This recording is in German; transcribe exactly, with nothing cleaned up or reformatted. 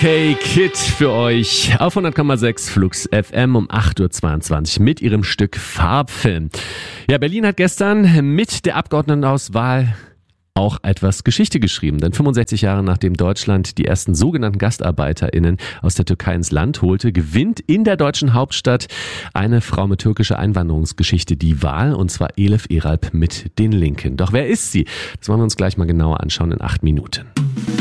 Okay, Kid für euch auf hundert Komma sechs Flux F M um acht Uhr zweiundzwanzig mit ihrem Stück Farbfilm. Ja, Berlin hat gestern mit der Abgeordnetenauswahl auch etwas Geschichte geschrieben, denn fünfundsechzig Jahre nachdem Deutschland die ersten sogenannten GastarbeiterInnen aus der Türkei ins Land holte, gewinnt in der deutschen Hauptstadt eine Frau mit türkischer Einwanderungsgeschichte die Wahl, und zwar Elif Eralp mit den Linken. Doch wer ist sie? Das wollen wir uns gleich mal genauer anschauen in acht Minuten.